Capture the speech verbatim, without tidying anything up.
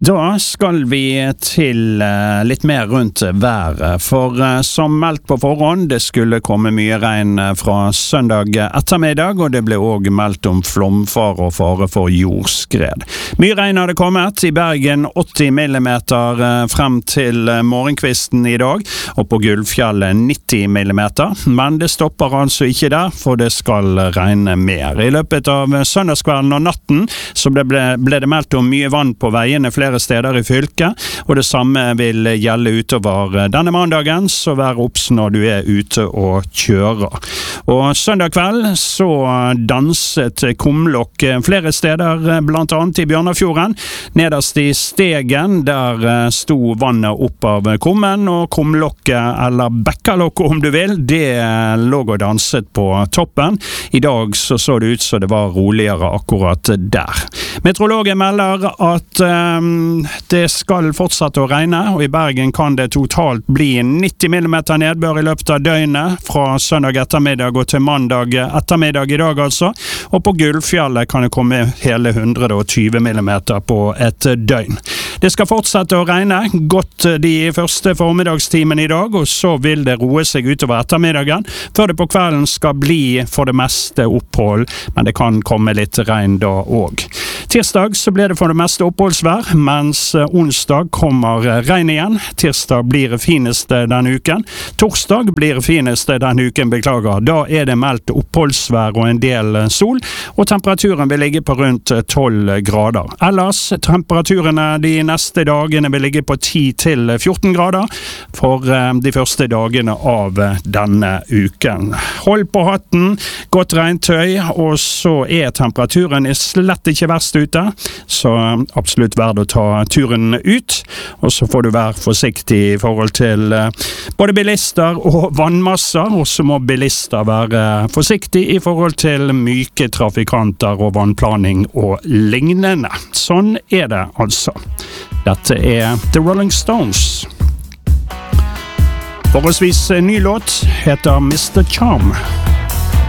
Da skal vi til uh, litt mer rundt været, for uh, som meldt på forhånd, det skulle komme mye regn fra søndag ettermiddag, og det ble også meldt om flomfare og fare for jordskred. Mye regn hadde kommet i Bergen, åtti millimeter uh, frem til uh, morgenkvisten i dag, og på Gullfjellet nitti millimeter, men det stopper altså ikke der, for det skal regne mer. I løpet av søndagskvelden og natten så ble, ble, ble det meldt om mye vann på veiene flere steder i fylket, og det samme vil gjelde utover denne mandagen, så vær obs når du er ute og kjører. Og søndag kveld så danset kumlokk flere steder, blant annet i Bjørnafjorden. Nederst i Stegen, der sto vannet opp av kummen, og kumlokket, eller bekkalokket om du vil, det lå og danset på toppen. I dag så så det ut så det var roligere akkurat der. Meteorologen melder at um, det skal fortsette å regne, og i Bergen kan det totalt bli nitti millimeter nedbør i løpet av døgnet, fra søndag ettermiddag og til mandag ettermiddag i dag altså, og på Gullfjellet kan det komme hele hundre og tjue millimeter på et døgn. Det skal fortsette å regne godt de første formiddagstimene i dag, og så vil det roe seg utover ettermiddagen, før det på kvelden skal bli for det meste opphold, men det kan komme litt regn da også. Tirsdag så blir det for det meste oppholdsvær, mens onsdag kommer regn igjen. Tirsdag blir fineste denne uken. Torsdag blir fineste denne uken, beklager. Da er det meldt oppholdsvær og en del sol, og temperaturen vil ligge på rundt tolv grader. Ellers, temperaturene de neste dagene vil ligge på ti til fjorten grader for de første dagene av denne uken. Hold på hatten, godt regntøy, og så er temperaturen slett ikke verst ute, så absolutt verdt å ta turen ut, og så får du være forsiktig i forhold til både bilister og vannmasser, og så må bilister være forsiktig i forhold til myke trafikanter og vannplaning og lignende. Sånn er det altså. Dette er The Rolling Stones. Forholdsvis ny låt heter mister Charm.